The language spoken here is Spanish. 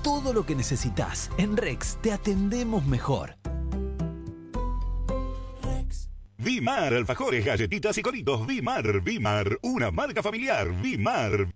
todo lo que necesitas. En Rex te atendemos mejor. Vimar, alfajores, galletitas y coritos. Vimar, una marca familiar. Vimar.